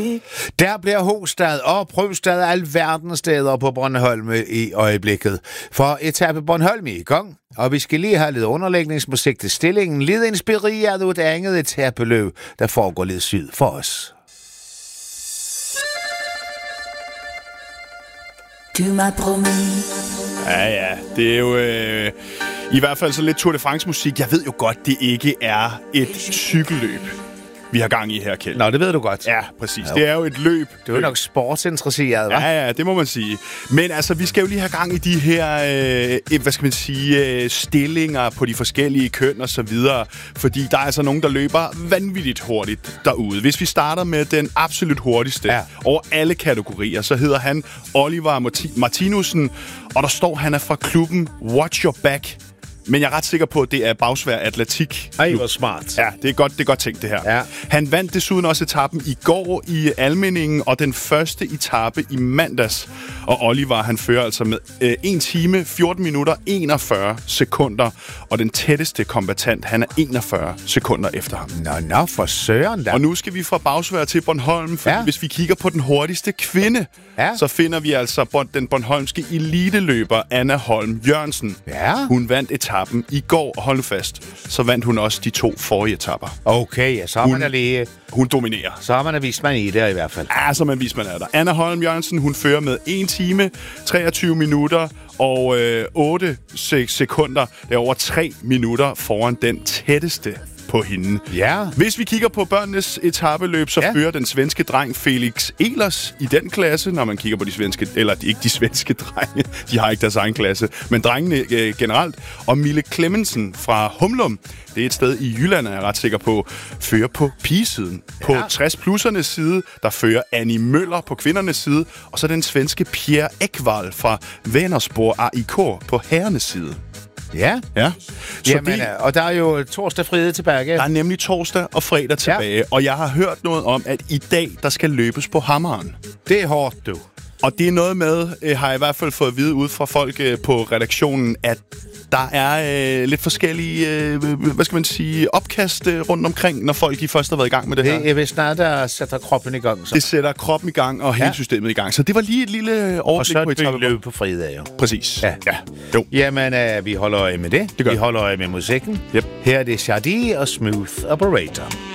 Der bliver Hostad og Prøvstad alverdens steder på Bornholm i øjeblikket. For etape Bornholm er i gang, og vi skal lige have lidt underlægningsmusik til stillingen. Lidt inspireret af et andet etapeløb, der foregår lidt syd for os. Du m'as promis. Ja, det er jo i hvert fald så lidt Tour de France-musik. Jeg ved jo godt, det ikke er et cykelløb, vi har gang i her, Kjeld. Nå, det ved du godt. Ja, præcis. Jo. Det er jo et løb. Du er nok sportsinteresseret, hva'? Ja, det må man sige. Men altså, vi skal jo lige have gang i de her, hvad skal man sige, stillinger på de forskellige køn og så videre. Fordi der er altså nogen, der løber vanvittigt hurtigt derude. Hvis vi starter med den absolut hurtigste over alle kategorier, så hedder han Oliver Martinussen, og der står, han er fra klubben Watch Your Back. Men jeg er ret sikker på, at det er Bagsværd Atletik. Ej, hvor smart. Ja, det er godt tænkt, det her. Ja. Han vandt desuden også etappen i går i Almindingen, og den første etape i mandags. Og Oliver, han fører altså med 1 time, 14 minutter, 41 sekunder. Og den tætteste kombatant, han er 41 sekunder efter ham. Nå, for søren da. Og nu skal vi fra Bagsværd til Bornholm, fordi hvis vi kigger på den hurtigste kvinde, så finder vi altså den bornholmske eliteløber Anna Holm Jørgensen. Ja. Hun vandt etappen i går, og hold nu fast, så vandt hun også de 2 forrige etapper. Okay, ja, så har man da lige... Hun dominerer. Så har man da vist man i det i hvert fald. Ja, så man vist man er der. Anna Holm Jørgensen, hun fører med 1 time, 23 minutter og 8 sekunder. Det er over 3 minutter foran den tætteste på hende. Ja. Hvis vi kigger på børnenes etapeløb, så fører den svenske dreng Felix Ehlers i den klasse, når man kigger på de svenske, eller ikke de svenske drenge, de har ikke deres egen klasse, men drengene generelt. Og Mille Clemmensen fra Humlum, det er et sted i Jylland, er jeg ret sikker på, fører på pigesiden. På 60-plussernes side, der fører Annie Møller på kvindernes side, og så den svenske Pierre Ekvall fra Vänersborg AIK på herrenes side. Ja. Så jamen, og der er jo torsdag frihed tilbage. Der er nemlig torsdag og fredag tilbage, og jeg har hørt noget om, at i dag, der skal løbes på Hammeren. Det er hårdt, du. Og det er noget med, har jeg i hvert fald fået at vide ud fra folk på redaktionen, at der er lidt forskellige, hvad skal man sige, opkast rundt omkring, når folk først har været i gang med det her. Det er vist snart, der sætter kroppen i gang. Så. Det sætter kroppen i gang og hele systemet i gang. Så det var lige et lille overblik på etappen. Og så løb på fredag, jo. Præcis. Ja. Jo. Jamen, vi holder øje med det. Vi holder øje med musikken. Yep. Her er det Shadi og Smooth Operator.